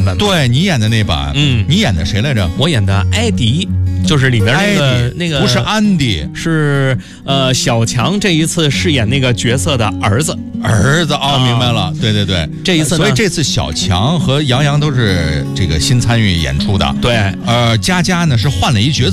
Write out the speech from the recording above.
版。 对，你演的那版，你演的谁来着？ 我演的艾迪，就是里边那个不是安迪， 是小强这一次饰演那个角色的儿子。 明白了，对对对， 这一次呢， 所以这次小强和杨洋都是这个新参与演出的。 对， 佳佳呢是换了一角色。